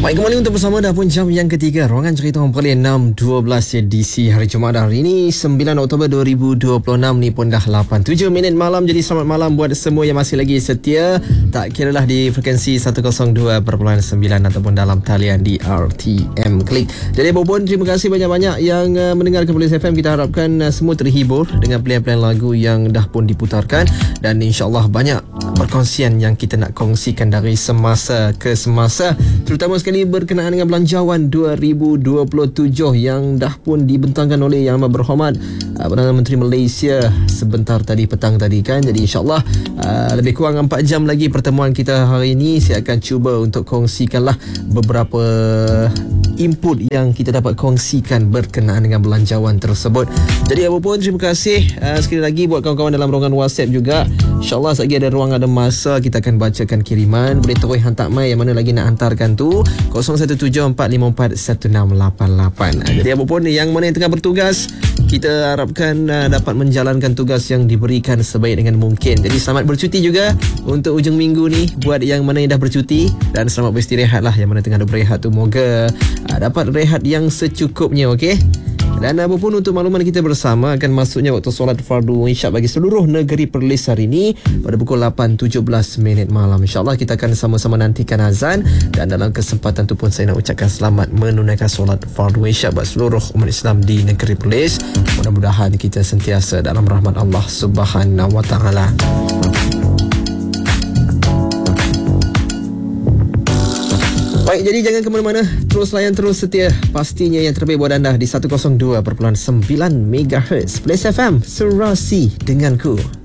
Baik, kembali untuk bersama dah pun jam yang ketiga Ruangan Cerita Orang Perlis 6.12 edisi hari Jumaat hari ini 9 Oktober 2026 ni pun dah 8.7 minit malam. Jadi selamat malam buat semua yang masih lagi setia, tak kiralah di frekuensi 102.9 ataupun dalam talian di RTM Klik. Jadi apapun, terima kasih banyak-banyak yang mendengar ke Perlis FM. Kita harapkan semua terhibur dengan pilihan-pilihan lagu yang dah pun diputarkan, dan insyaAllah banyak perkongsian yang kita nak kongsikan dari semasa ke semasa, terutama sekali berkenaan dengan Belanjawan 2027 yang dah pun dibentangkan oleh Yang Amat Berhormat Perdana Menteri Malaysia sebentar tadi petang tadi kan. Jadi insyaAllah lebih kurang 4 jam lagi pertemuan kita hari ini. Saya akan cuba untuk kongsikanlah beberapa input yang kita dapat kongsikan berkenaan dengan Belanjawan tersebut. Jadi apapun, terima kasih sekali lagi buat kawan-kawan dalam ruangan WhatsApp juga. InsyaAllah selagi ada ruang, ada masa, kita akan bacakan kiriman. Boleh terus hantar mai yang mana lagi nak hantarkan tu 0174541688. Jadi apapun, yang mana yang tengah bertugas, kita harapkan dapat menjalankan tugas yang diberikan sebaik dengan mungkin. Jadi selamat bercuti juga untuk ujung minggu ni buat yang mana yang dah bercuti, dan selamat beristirahat lah yang mana tengah ada berehat tu. Moga dapat rehat yang secukupnya, okey? Dan apapun, untuk makluman kita bersama, akan masuknya waktu solat fardu Isyak bagi seluruh negeri Perlis hari ini pada pukul 8.17 minit malam. InsyaAllah kita akan sama-sama nantikan azan, dan dalam kesempatan tu pun saya nak ucapkan selamat menunaikan solat fardu Isyak buat seluruh umat Islam di negeri Perlis. Mudah-mudahan kita sentiasa dalam rahmat Allah Subhanahu Wa Taala. Baik, jadi jangan ke mana-mana, terus layan, terus setia. Pastinya yang terbaik buat anda di 102.9 MHz Perlis FM, serasi denganku.